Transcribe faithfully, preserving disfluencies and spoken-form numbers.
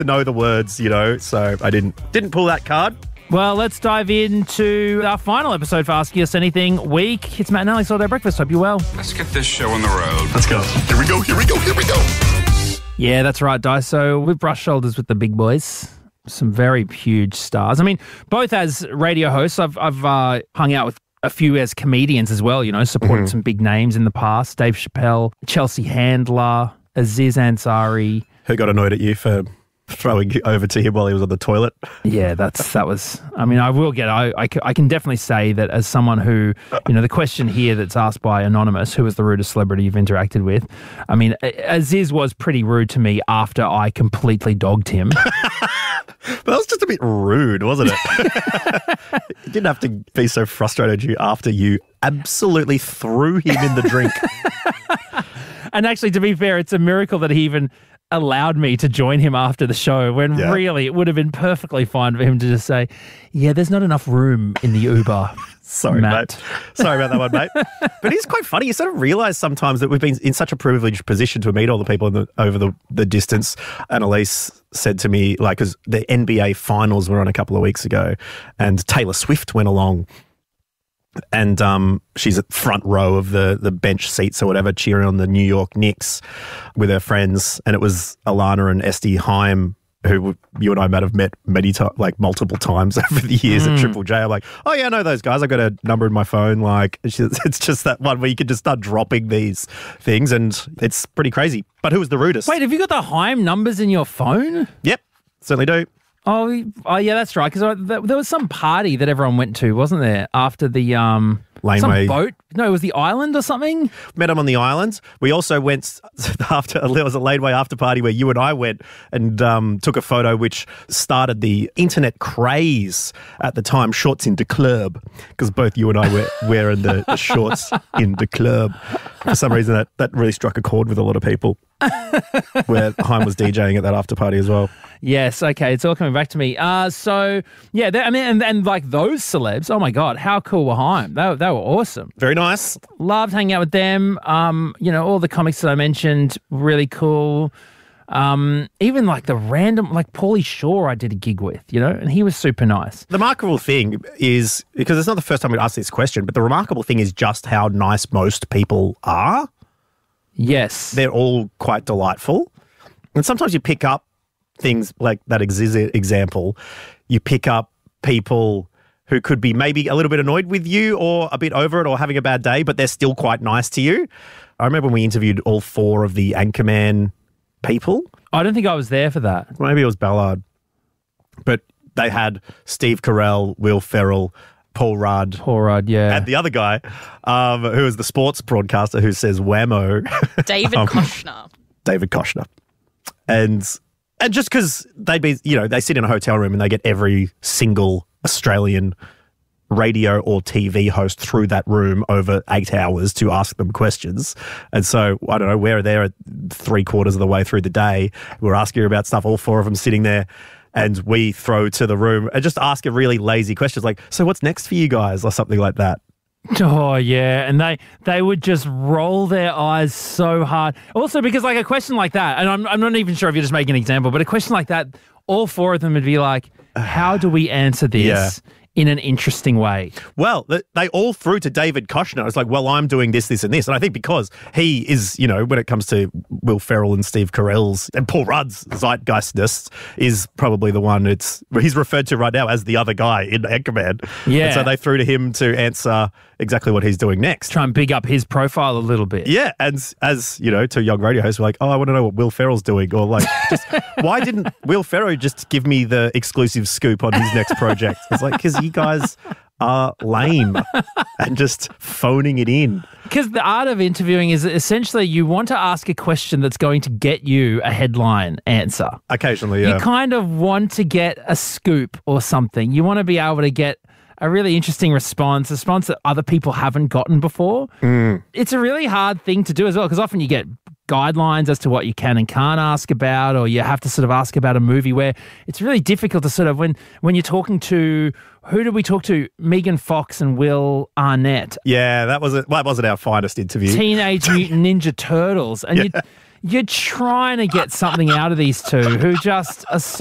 know the words, you know, so I didn't didn't pull that card. Well, let's dive into our final episode for Asking Us Anything week. It's Matt and Alex All Day Breakfast. Hope you're well. Let's get this show on the road. Let's go. Here we go, here we go, here we go. Yeah, that's right, Di. So we've brushed shoulders with the big boys. Some very huge stars. I mean, both as radio hosts, I've, I've uh, hung out with a few as comedians as well, you know, supported mm-hmm. some big names in the past. Dave Chappelle, Chelsea Handler, Aziz Ansari. Who got annoyed at you for throwing over to him while he was on the toilet? Yeah, that's that was, I mean, I will get, I, I, I can definitely say that as someone who, you know, the question here that's asked by Anonymous, who was the rudest celebrity you've interacted with? I mean, Aziz was pretty rude to me after I completely dogged him. But that was just a bit rude, wasn't it? You didn't have to be so frustrated you after you absolutely threw him in the drink. And actually, to be fair, it's a miracle that he even allowed me to join him after the show when yeah. really it would have been perfectly fine for him to just say, yeah, there's not enough room in the Uber. Sorry, Matt. mate. Sorry about that one, mate. But it's quite funny. You sort of realise sometimes that we've been in such a privileged position to meet all the people in the, over the, the distance. Annalise said to me, like, because the N B A finals were on a couple of weeks ago and Taylor Swift went along and um, she's at front row of the, the bench seats or whatever, cheering on the New York Knicks with her friends. And it was Alana and Esty Haim, who you and I might have met many times, like multiple times over the years mm. at Triple J. I'm like, oh yeah, I know those guys. I got a number in my phone. Like, it's just that one where you can just start dropping these things, and it's pretty crazy. But who was the rudest? Wait, have you got the Haim numbers in your phone? Yep, certainly do. Oh, oh yeah, that's right. Because there was some party that everyone went to, wasn't there? After the um, Laneway. Some boat. No, it was the island or something. Met him on the island. We also went after there was a Laneway after party where you and I went and um, took a photo, which started the internet craze at the time. Shorts into club, because both you and I were wearing the, the shorts into club. For some reason, that that really struck a chord with a lot of people. Where Haim was DJing at that after party as well. Yes, okay, it's all coming back to me. Uh, so, yeah, I mean, and, and like those celebs, oh my God, how cool were Haim? They, they were awesome. Very nice. Loved hanging out with them. Um, you know, all the comics that I mentioned, really cool. Um, even like the random, like Pauly Shore I did a gig with, you know, and he was super nice. The remarkable thing is, because it's not the first time we asked this question, but the remarkable thing is just how nice most people are. Yes. They're all quite delightful. And sometimes you pick up things like that example. You pick up people who could be maybe a little bit annoyed with you or a bit over it or having a bad day, but they're still quite nice to you. I remember when we interviewed all four of the Anchorman people. I don't think I was there for that. Maybe it was Ballard. But they had Steve Carell, Will Ferrell, Paul Rudd. Paul Rudd, yeah. And the other guy, um, who is the sports broadcaster who says whammo. David um, Koshner. David Koshner. And and just because they'd be, you know, they sit in a hotel room and they get every single Australian radio or T V host through that room over eight hours to ask them questions. And so, I don't know, we're there at three quarters of the way through the day. We're asking about stuff, all four of them sitting there. And we throw to the room and just ask a really lazy question like, so what's next for you guys or something like that. Oh, yeah. And they they would just roll their eyes so hard. Also, because like a question like that, and I'm, I'm not even sure if you're just making an example, but a question like that, all four of them would be like, how do we answer this? Yeah. In an interesting way. Well, they all threw to David Koshner. It's like, well, I'm doing this, this, and this. And I think because he is, you know, when it comes to Will Ferrell and Steve Carell's and Paul Rudd's zeitgeistness is probably the one it's he's referred to right now as the other guy in Anchorman. Yeah. And so they threw to him to answer exactly what he's doing next. Try and big up his profile a little bit. Yeah. And as, you know, to young radio hosts, we're like, oh, I want to know what Will Ferrell's doing. Or like, just why didn't Will Ferrell just give me the exclusive scoop on his next project? It's like, because you guys are lame and just phoning it in. Because the art of interviewing is essentially you want to ask a question that's going to get you a headline answer. Occasionally, yeah. You kind of want to get a scoop or something. You want to be able to get a really interesting response, a response that other people haven't gotten before. Mm. It's a really hard thing to do as well, because often you get guidelines as to what you can and can't ask about, or you have to sort of ask about a movie where it's really difficult to sort of, when when you're talking to, who did we talk to? Megan Fox and Will Arnett. Yeah, that, was a, well, that wasn't our finest interview. Teenage Mutant Ninja Turtles. And yeah. you you're trying to get something out of these two who just are so